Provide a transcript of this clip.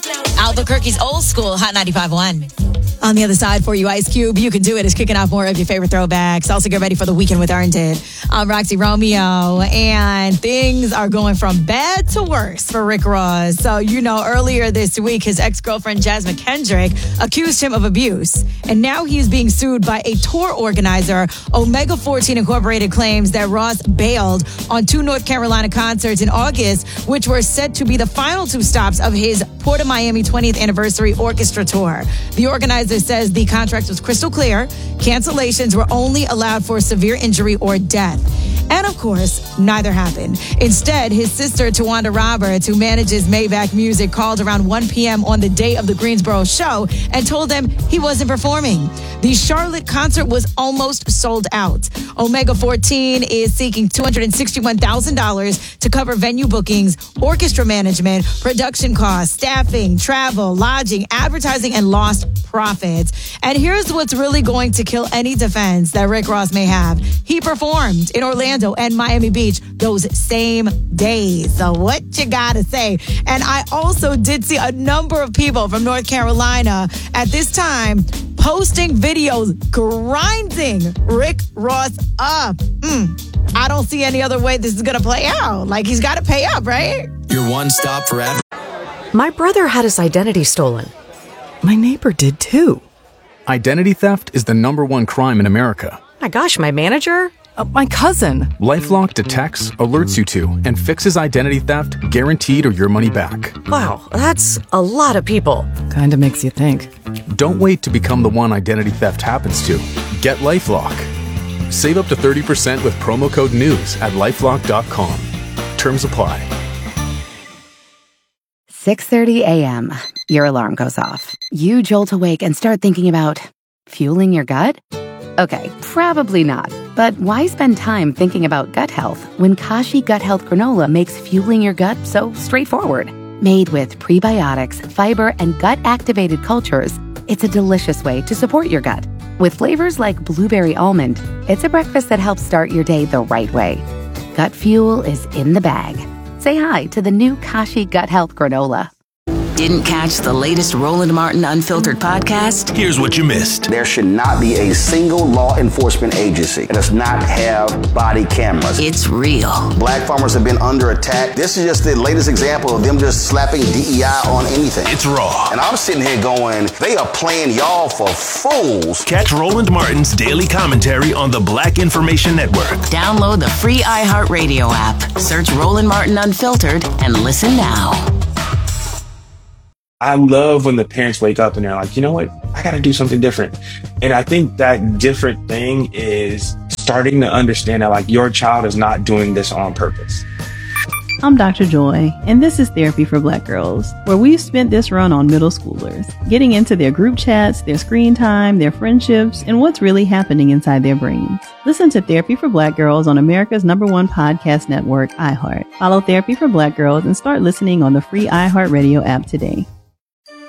Albuquerque's old school Hot 95.1. On the other side for you, Ice Cube, You Can Do It is kicking off more of your favorite throwbacks. Also get ready for the weekend with Earned It. I'm Roxy Romeo, and things are going from bad to worse for Rick Ross. So, earlier this week, his ex-girlfriend Jasmine Kendrick accused him of abuse. And now he's being sued by a tour organizer. Omega 14 Incorporated claims that Ross bailed on 2 North Carolina concerts in August, which were set to be the final 2 stops of his Port of Miami 20th Anniversary Orchestra Tour. The organizer says the contract was crystal clear. Cancellations were only allowed for severe injury or death. And of course, neither happened. Instead, his sister, Tawanda Roberts, who manages Maybach Music, called around 1 p.m. on the day of the Greensboro show and told them he wasn't performing. The Charlotte concert was almost sold out. Omega 14 is seeking $261,000 to cover venue bookings, orchestra management, production costs, staffing, travel, lodging, advertising, and lost profits. And here's what's really going to kill any defense that Rick Ross may have. He performed in Orlando and Miami Beach those same days. So what you gotta say? And I also did see a number of people from North Carolina at this time posting videos grinding Rick Ross up. I don't see any other way this is gonna play out. Like, he's gotta pay up, right? Your one stop for My brother had his identity stolen. My neighbor did too. Identity theft is the #1 crime in America. My gosh, my manager? My cousin. LifeLock detects, alerts you to, and fixes identity theft guaranteed or your money back. Wow, that's a lot of people. Kinda makes you think. Don't wait to become the one identity theft happens to. Get LifeLock. Save up to 30% with promo code NEWS at LifeLock.com. Terms apply. 6:30 a.m. Your alarm goes off. You jolt awake and start thinking about fueling your gut? Okay, probably not. But why spend time thinking about gut health when Kashi Gut Health Granola makes fueling your gut so straightforward? Made with prebiotics, fiber, and gut-activated cultures, it's a delicious way to support your gut. With flavors like blueberry almond, it's a breakfast that helps start your day the right way. Gut fuel is in the bag. Say hi to the new Kashi Gut Health Granola. Didn't catch the latest Roland Martin Unfiltered podcast? Here's what you missed. There should not be a single law enforcement agency that does not have body cameras. It's real. Black farmers have been under attack. This is just the latest example of them just slapping DEI on anything. It's raw. And I'm sitting here going, they are playing y'all for fools. Catch Roland Martin's daily commentary on the Black Information Network. Download the free iHeartRadio app. Search Roland Martin Unfiltered and listen now. I love when the parents wake up and they're like, you know what? I got to do something different. And I think that different thing is starting to understand that, like, your child is not doing this on purpose. I'm Dr. Joy, and this is Therapy for Black Girls, where we've spent this run on middle schoolers, getting into their group chats, their screen time, their friendships, and what's really happening inside their brains. Listen to Therapy for Black Girls on America's #1 podcast network, iHeart. Follow Therapy for Black Girls and start listening on the free iHeartRadio app today.